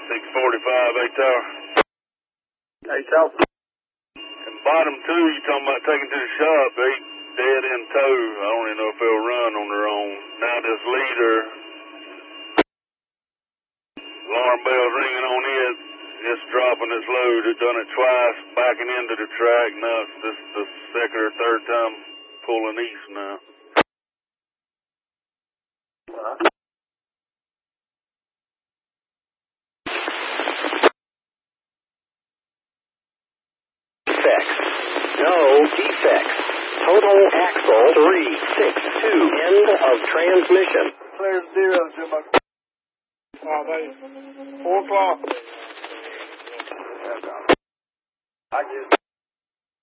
645, 8 Tower. 8 Tower. And bottom two, you talking about taking to the shop, they dead in tow. I don't even know if they'll run on their own. Now this leader, alarm bell's ringing on it. It's dropping its load. It done it twice, backing into the track. Now it's just the second or third time pulling east now. No defects. Total axle 362. End of transmission. Clear 0 to my... 4 o'clock. I just...